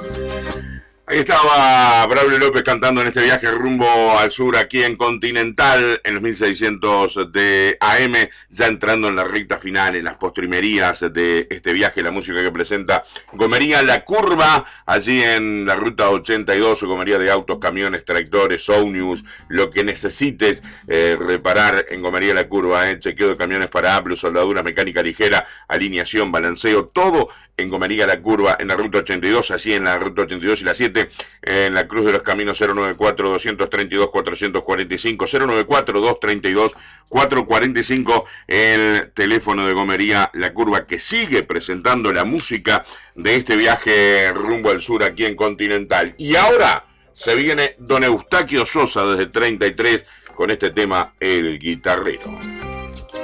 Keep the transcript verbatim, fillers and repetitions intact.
Ahí estaba Braulio López cantando en este viaje rumbo al sur aquí en Continental en los mil seiscientos de A M, ya entrando en la recta final, en las postrimerías de este viaje, la música que presenta Gomería La Curva, allí en la ruta ochenta y dos, Gomería de autos, camiones, tractores, ómnibus, lo que necesites eh, reparar en Gomería La Curva, eh, chequeo de camiones para Apple, soldadura mecánica ligera, alineación, balanceo, todo en Gomería La Curva, en la ruta ochenta y dos, así en la ruta ochenta y dos y la siete, en la Cruz de los Caminos. Cero noventa y cuatro, doscientos treinta y dos, cuatrocientos cuarenta y cinco, cero noventa y cuatro, doscientos treinta y dos, cuatrocientos cuarenta y cinco, el teléfono de Gomería La Curva, que sigue presentando la música de este viaje rumbo al sur aquí en Continental. Y ahora se viene don Eustaquio Sosa desde treinta y tres con este tema, El Guitarrero.